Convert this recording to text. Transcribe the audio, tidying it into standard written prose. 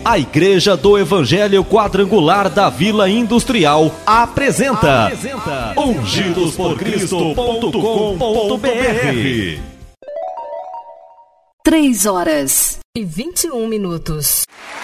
A Igreja do Evangelho Quadrangular da Vila Industrial apresenta ungidosporcristo.com.br. 3 horas e 21 minutos.